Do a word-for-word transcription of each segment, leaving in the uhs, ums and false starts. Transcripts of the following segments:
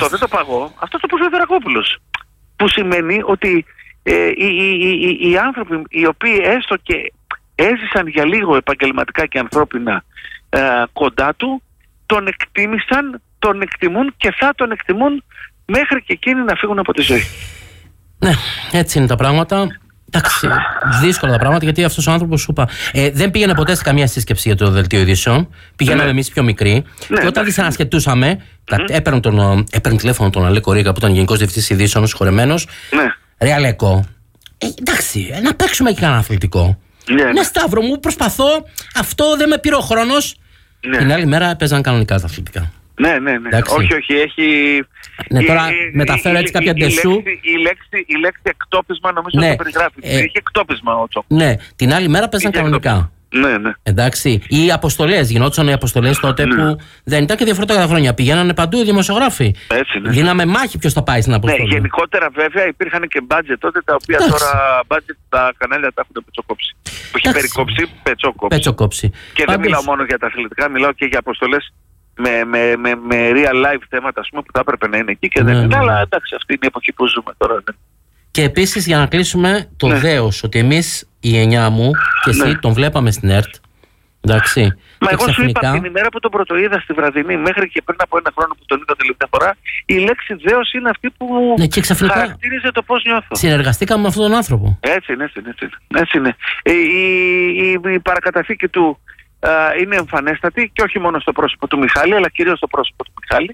αυτό δεν το παγώ, αυτό το είπε ο Δρακόπουλος. Που σημαίνει ότι ε, οι, οι, οι, οι άνθρωποι οι οποίοι έστω και έζησαν για λίγο επαγγελματικά και ανθρώπινα ε, κοντά του, τον εκτίμησαν, τον εκτιμούν και θα τον εκτιμούν μέχρι και εκείνοι να φύγουν από τη ζωή. Ναι, έτσι είναι τα πράγματα. Εντάξει, δύσκολα τα πράγματα, γιατί αυτός ο άνθρωπος, σου είπα, ε, δεν πήγαινε ποτέ σε καμία σύσκεψη για το δελτίο ειδήσεων. Πήγαιναμε ναι. εμείς πιο μικροί. Ναι, και όταν δυσανασχετούσαμε, mm-hmm. έπαιρνε, τον, έπαιρνε τηλέφωνο τον Αλέκο Ρίγα, που ήταν γενικός διευθυντής ειδήσεων, συγχωρεμένος. Ναι. Ρε Αλέκο, ε, εντάξει, να παίξουμε και κανένα αθλητικό. Ναι, ναι. ναι, Σταύρο μου, προσπαθώ. Αυτό δεν με πήρε ο χρόνος. Ναι. Την άλλη μέρα παίζαν κανονικά τα αθλητικά. Ναι, ναι, ναι. Όχι, όχι, έχει. Ναι, τώρα η, μεταφέρω έτσι η, κάποια ντεσού. Η, η, λέξη, η λέξη εκτόπισμα νομίζω ναι. το περιγράφει. Ε, Είχε εκτόπισμα ο Τσόκ. Ναι, την άλλη μέρα παίζαν κανονικά. Ναι, ναι. Εντάξει. Οι αποστολές, γινόντουσαν οι αποστολές τότε ναι. που δεν ήταν και διαφορετικά τα χρόνια. Πηγαίνανε παντού οι δημοσιογράφοι. Έτσι, ναι. Δίναμε μάχη ποιος θα πάει στην αποστολή. Ναι, γενικότερα βέβαια υπήρχαν και μπάτζετ τότε, τα οποία Εντάξει. τώρα μπάτζετ τα κανάλια τα έχουν πετσοκόψει. Που έχει περικόψει, πετσοκόψει. πετσοκόψει. Και Πάντως... δεν μιλάω μόνο για τα αθλητικά, μιλάω και για αποστολές με, με, με, με real life θέματα, ας πούμε, που θα έπρεπε να είναι εκεί και ναι, δεν είναι. Ναι. Αλλά εντάξει, αυτή είναι η εποχή που ζούμε τώρα. Ναι. Και επίσης, για να κλείσουμε, το ναι. δέος ότι εμείς η εννιά μου και εσύ ναι. τον βλέπαμε στην ΕΡΤ. Εντάξει. Μα και εγώ ξαφνικά... σου είπα την ημέρα που τον πρωτοείδα στη βραδινή, μέχρι και πριν από ένα χρόνο που τον είδα τελευταία φορά, η λέξη δέος είναι αυτή που ναι, και ξαφνικά... χαρακτήριζε το πώς νιώθω. Συνεργαστήκαμε με αυτόν τον άνθρωπο. Έτσι είναι, έτσι είναι. Έτσι είναι. Έτσι είναι. Η, η, η παρακαταθήκη του α, είναι εμφανέστατη και όχι μόνο στο πρόσωπο του Μιχάλη, αλλά κυρίως στο πρόσωπο του Μιχάλη,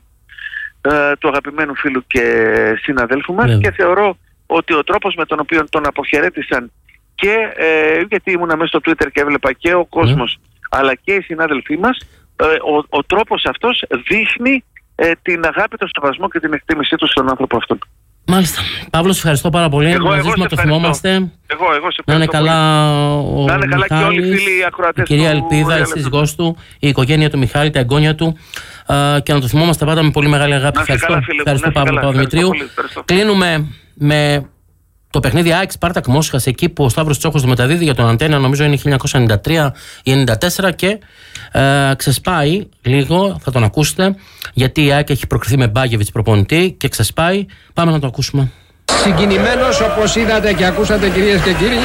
α, του αγαπημένου φίλου και συναδέλφου μας. Yeah. Και θεωρώ ότι ο τρόπος με τον οποίο τον αποχαιρέτησαν και ε, γιατί ήμουνα μέσα στο Twitter και έβλεπα και ο κόσμος mm. αλλά και οι συνάδελφοί μας, ε, ο, ο τρόπος αυτός δείχνει ε, την αγάπη, τον σεβασμό και την εκτίμησή του στον άνθρωπο αυτόν. Μάλιστα. Παύλο, σε ευχαριστώ πάρα πολύ. Εγώ, να ζήσουμε, το θυμόμαστε. Εγώ, εγώ σε να είναι καλά ο να είναι καλά Μιχάλης, και όλοι οι φίλοι ακροατές. Η κυρία Ελπίδα, η σύζυγός του, η οικογένεια του Μιχάλη, τα εγγόνια του. Uh, και να το θυμόμαστε πάντα με πολύ μεγάλη αγάπη. Ευχαριστώ, καλά, φίλε, ευχαριστώ Παύλο Παπαδημητρίου. Κλείνουμε με το παιχνίδι ΑΕΚ Σπάρτακ Μόσχας, εκεί που ο Σταύρος Τσόχος το μεταδίδει για τον Αντένα, νομίζω είναι χίλια εννιακόσια ενενήντα τρία ή ενενήντα τέσσερα, και ε, ξεσπάει λίγο, θα τον ακούσετε, γιατί η ΑΕΚ έχει προκριθεί με Μπάγεβιτς προπονητή και ξεσπάει. Πάμε να το ακούσουμε. Συγκινημένος, όπως είδατε και ακούσατε, κυρίες και κύριοι,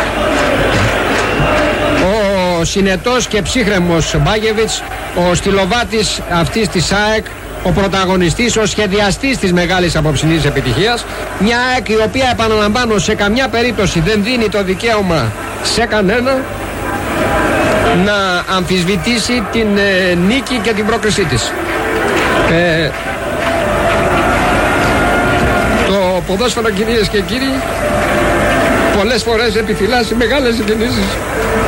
ο συνετός και ψύχρεμος Μπάγεβιτς, ο στυλοβάτης αυτής της ΑΕΚ, ο πρωταγωνιστής, ο σχεδιαστής της μεγάλης απόψινής επιτυχίας. Μια ΑΕΚ η οποία, επαναλαμβάνω, σε καμιά περίπτωση δεν δίνει το δικαίωμα σε κανένα να αμφισβητήσει την ε, νίκη και την πρόκρισή της. Ε, το ποδόσφαιρο, κυρίες και κύριοι, πολλές φορές επιφυλάσσει μεγάλες συγκινήσεις.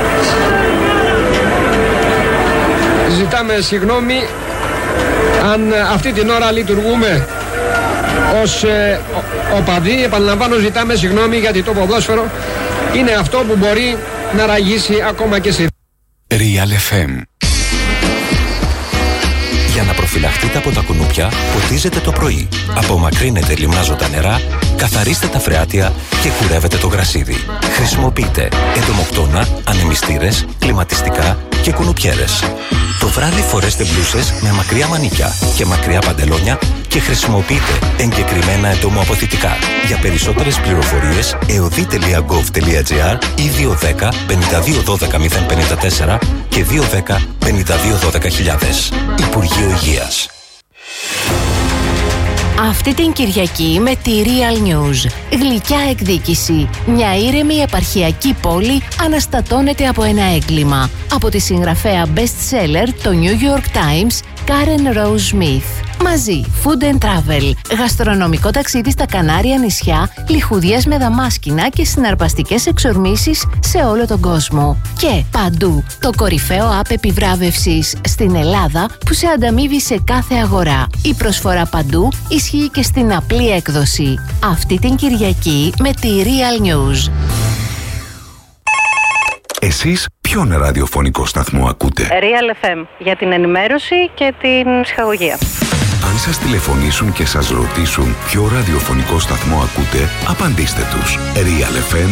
Ζητάμε συγγνώμη αν αυτή την ώρα λειτουργούμε ως ε, οπαδοί. Επαναλαμβάνω, ζητάμε συγγνώμη, γιατί το ποδόσφαιρο είναι αυτό που μπορεί να ραγίσει ακόμα και σε Real εφ εμ. Για να προφυλαχτείτε από τα κουνούπια, ποτίζετε το πρωί. Απομακρύνετε λιμνάζοντα νερά, καθαρίστε τα φρεάτια και κουρεύετε το γρασίδι. Χρησιμοποιείτε εντομοκτώνα, ανεμιστήρες, κλιματιστικά και κουνουπιέρες. Το βράδυ φορέστε μπλούσες με μακριά μανίκια και μακριά παντελόνια και χρησιμοποιείτε εγκεκριμένα εντομοαποθητικά. Για περισσότερες πληροφορίες, εωδή τελεία γκοβ τελεία τζι άρ ή δύο ένα μηδέν πέντε δύο ένα δύο μηδέν πέντε τέσσερα και δύο ένα μηδέν πέντε δύο ένα δύο χιλιάδες. Υπουργείο Υγείας. Αυτή την Κυριακή με τη Real News. Γλυκιά εκδίκηση. Μια ήρεμη επαρχιακή πόλη αναστατώνεται από ένα έγκλημα. Από τη συγγραφέα best seller το New York Times, Karen Rose Smith. Μαζί, food and travel, γαστρονομικό ταξίδι στα Κανάρια νησιά, λιχουδιές με δαμάσκηνα και συναρπαστικές εξορμήσεις σε όλο τον κόσμο. Και παντού, το κορυφαίο app επιβράβευσης στην Ελλάδα που σε ανταμείβει σε κάθε αγορά. Η προσφορά παντού ισχύει και στην απλή έκδοση. Αυτή την Κυριακή με τη Real News. Εσείς ποιον ραδιοφωνικό σταθμό ακούτε? Real εφ εμ, για την ενημέρωση και την ψυχαγωγία. Αν σας τηλεφωνήσουν και σας ρωτήσουν ποιο ραδιοφωνικό σταθμό ακούτε, απαντήστε τους. Real εφ εμ